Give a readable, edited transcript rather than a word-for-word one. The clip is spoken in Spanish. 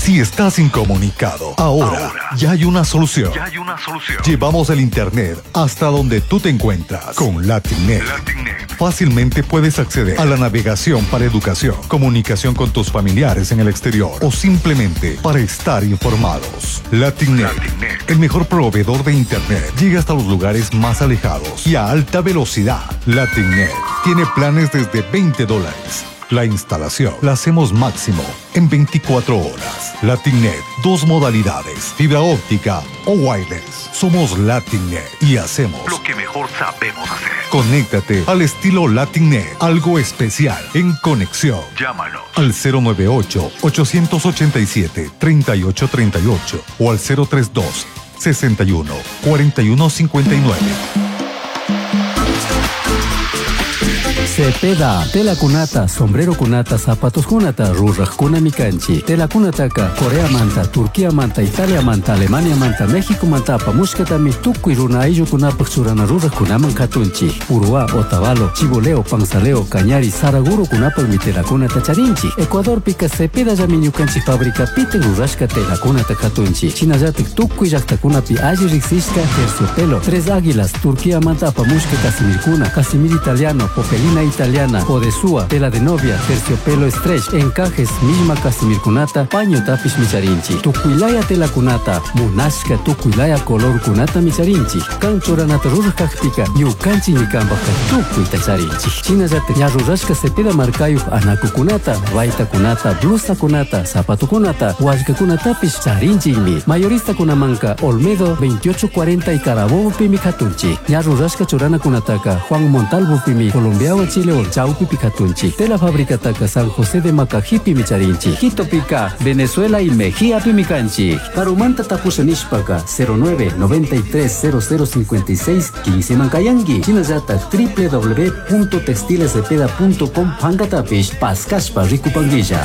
Si estás incomunicado, ahora ya hay una solución. Llevamos el internet hasta donde tú te encuentras con Latinnet. Fácilmente puedes acceder a la navegación para educación, comunicación con tus familiares en el exterior o simplemente para estar informados. Latinnet, el mejor proveedor de internet, llega hasta los lugares más alejados y a alta velocidad. Latinnet tiene planes desde $20. La instalación la hacemos máximo en 24 horas. Latinnet, 2 modalidades, fibra óptica o wireless. Somos Latinnet y hacemos lo que mejor sabemos hacer. Conéctate al estilo Latinnet, algo especial en conexión. Llámanos al 098-887-3838 o al 032-61-4159. Cepeda, tela kunata, sombrero kunata, zapatos kunata, ruraj kuna mikanchi. Tela kunataka, Corea manta, Turquía manta, Italia manta, Alemania manta, México manta, pamushkatami, tuku iruna ayllu kunapak surana ruraj kunaman katunchi. Urua, Otavalo, Chiboleo, Panzaleo, Cañari, Saraguro kunapak mi tela kunata charinchi. Ecuador pika Cepeda yamiñukanchi fábrica piten rurashka tela kunata katunchi. Chinayatik tuku llaqta kunapi alli riksishka terciopelo. Tres águilas, Turquía manta, pamushka casimir kuna, casimir italiano, popelina italiana, podesúa, tela de novia, terciopelo stretch, encajes, misma casimir kunata, paño tapish micharinchi. Tukuilaya tela kunata, munashka tukuilaya color kunata micharinchi. Kanchoranata rurajkakpika, yukanchi nikambaka tukuita charinchi. Chinayate ñarurashka Cepeda markayu anaku kunata, vaita kunata, blusa kunata, zapato kunata, washka kunatapish charinchimi. Mayorista kunamanka, Olmedo 2840 y Carabobo pimi katunchi. Ñarurashka churana kunataka, Juan Montalvo pimi, Colombiawa Chile o Chaupi Picatunchi. Tela fábrica taca San José de Macajipi Micharinchi. Quito Pica, Venezuela y Mejía Pimicanchi. Parumanta Tapusanishpaca 09930056 15 Mancayangi. Chinayata www.textilescepeda.com Hangatapish Pascashpa Ricupanguilla.